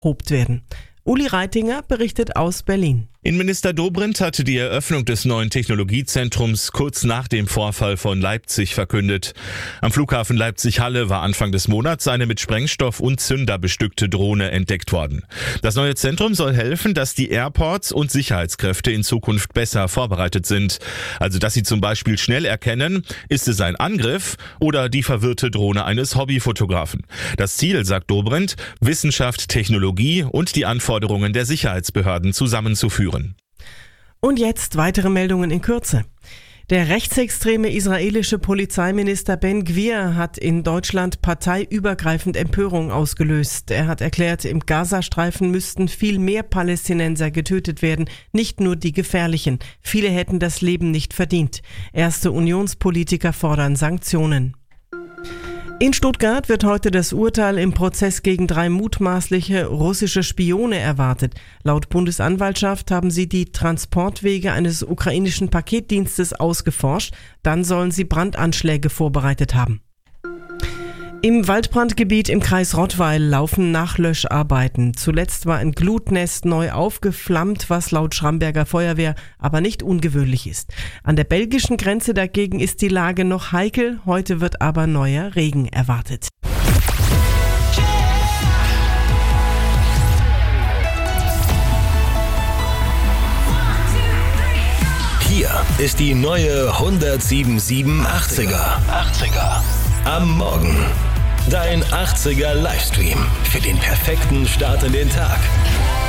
ausgehobt werden. Uli Reitinger berichtet aus Berlin. Innenminister Dobrindt hatte die Eröffnung des neuen Technologiezentrums kurz nach dem Vorfall von Leipzig verkündet. Am Flughafen Leipzig-Halle war Anfang des Monats eine mit Sprengstoff und Zünder bestückte Drohne entdeckt worden. Das neue Zentrum soll helfen, dass die Airports und Sicherheitskräfte in Zukunft besser vorbereitet sind. Also dass sie zum Beispiel schnell erkennen, ist es ein Angriff oder die verwirrte Drohne eines Hobbyfotografen. Das Ziel, sagt Dobrindt, Wissenschaft, Technologie und die Anforderungen der Sicherheitsbehörden zusammenzuführen. Und jetzt weitere Meldungen in Kürze. Der rechtsextreme israelische Polizeiminister Ben Gvir hat in Deutschland parteiübergreifend Empörung ausgelöst. Er hat erklärt, im Gazastreifen müssten viel mehr Palästinenser getötet werden, nicht nur die gefährlichen. Viele hätten das Leben nicht verdient. Erste Unionspolitiker fordern Sanktionen. In Stuttgart wird heute das Urteil im Prozess gegen 3 mutmaßliche russische Spione erwartet. Laut Bundesanwaltschaft haben sie die Transportwege eines ukrainischen Paketdienstes ausgeforscht. Dann sollen sie Brandanschläge vorbereitet haben. Im Waldbrandgebiet im Kreis Rottweil laufen Nachlöscharbeiten. Zuletzt war ein Glutnest neu aufgeflammt, was laut Schramberger Feuerwehr aber nicht ungewöhnlich ist. An der belgischen Grenze dagegen ist die Lage noch heikel. Heute wird aber neuer Regen erwartet. Hier ist die neue 107.7 80er. Am Morgen. Dein 80er Livestream für den perfekten Start in den Tag.